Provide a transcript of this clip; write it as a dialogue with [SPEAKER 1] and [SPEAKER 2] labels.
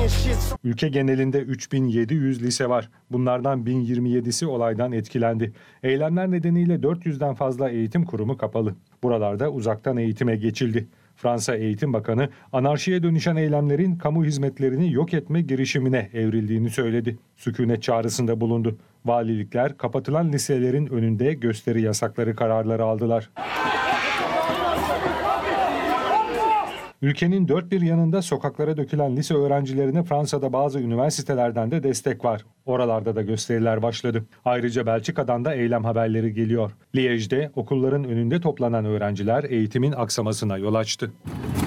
[SPEAKER 1] Ülke genelinde 3700 lise var. Bunlardan 1027'si olaydan etkilendi. Eylemler nedeniyle 400'den fazla eğitim kurumu kapalı. Buralarda uzaktan eğitime geçildi. Fransa Eğitim Bakanı, anarşiye dönüşen eylemlerin kamu hizmetlerini yok etme girişimine evrildiğini söyledi. Sükunet çağrısında bulundu. Valilikler kapatılan liselerin önünde gösteri yasakları kararları aldılar. Ülkenin dört bir yanında sokaklara dökülen lise öğrencilerine Fransa'da bazı üniversitelerden de destek var. Oralarda da gösteriler başladı. Ayrıca Belçika'dan da eylem haberleri geliyor. Liège'de okulların önünde toplanan öğrenciler eğitimin aksamasına yol açtı.